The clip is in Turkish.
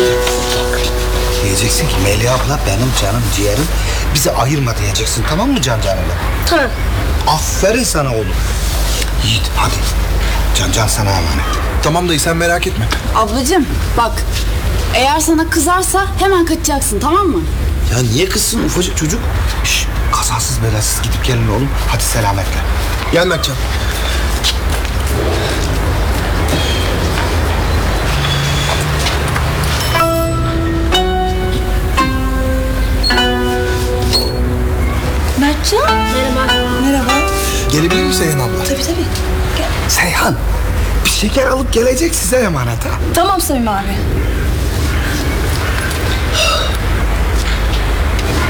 Diyeceksin ki Melih abla benim canım ciğerim, bizi ayırma diyeceksin, tamam mı Can Can'la? Tamam. Aferin sana oğlum. Yiğit hadi. Can Can sana emanet. Tamam dayı, sen merak etme. Ablacığım bak, eğer sana kızarsa hemen kaçacaksın, tamam mı? Ya niye kızsın ufacık çocuk? Şş, kazasız belasız gidip gelin oğlum. Hadi selametle. Gel Mertcan. Mertcan. Merhaba. Merhaba. Gelebilir misin Seyhan abla? Tabii. Seyhan, bir şeker alıp gelecek, size emanet ha. Tamam Samim abi.